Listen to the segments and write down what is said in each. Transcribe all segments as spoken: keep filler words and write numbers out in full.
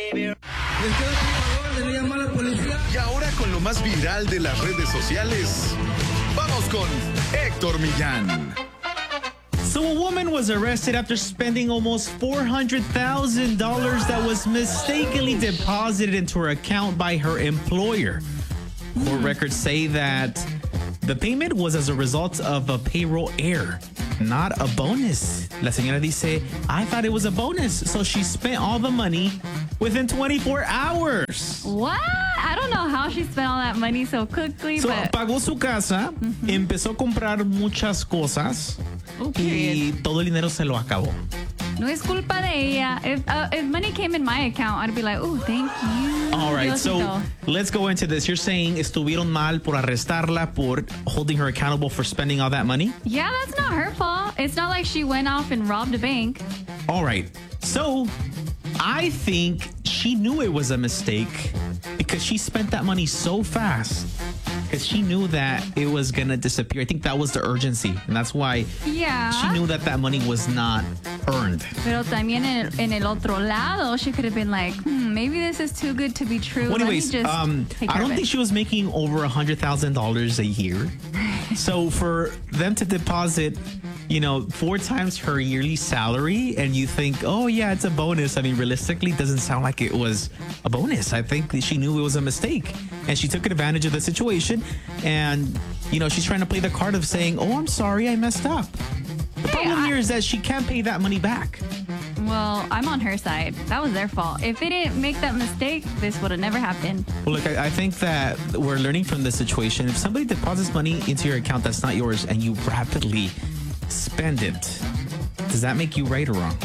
Y ahora con lo más viral de las redes sociales, vamos con Héctor Millán. So a woman was arrested after spending almost four hundred thousand dollars that was mistakenly deposited into her account by her employer. Court records say that the payment was as a result of a payroll error, not a bonus. La señora dice, I thought it was a bonus, so she spent all the money within twenty-four hours. What? I don't know how she spent all that money so quickly, So, but... pagó su casa, mm-hmm. empezó a comprar muchas cosas okay. y todo el dinero se lo acabó. No es culpa de ella. If, uh, if money came in my account, I'd be like, oh, thank you. All right, Diosito. so let's go into this. You're saying estuvieron mal por arrestarla, por holding her accountable for spending all that money? Yeah, that's not her fault. It's not like she went off and robbed a bank. All right, so I think she knew it was a mistake because she spent that money so fast because she knew that it was going to disappear. I think that was the urgency, and that's why yeah. she knew that that money was not earned. Pero también en el, en el otro lado, she could have been like, hmm, maybe this is too good to be true. Well, anyways, Let me just um, take I care don't of think it. she was making over one hundred thousand dollars a year. So for them to deposit, you know, four times her yearly salary and you think, oh, yeah, it's a bonus. I mean, realistically, it doesn't sound like it was a bonus. I think that she knew it was a mistake and she took advantage of the situation. And, you know, she's trying to play the card of saying, oh, I'm sorry, I messed up. The hey, problem I- here is that she can't pay that money back. Well, I'm on her side. That was their fault. If they didn't make that mistake, this would have never happened. Well, look, I, I think that we're learning from this situation. If somebody deposits money into your account that's not yours and you rapidly spend it, does that make you right or wrong?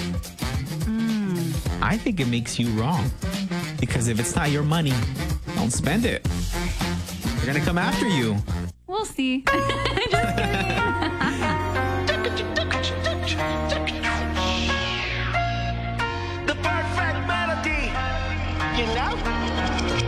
Mm. I think it makes you wrong. Because if it's not your money, don't spend it. They're going to come after you. We'll see. Just kidding.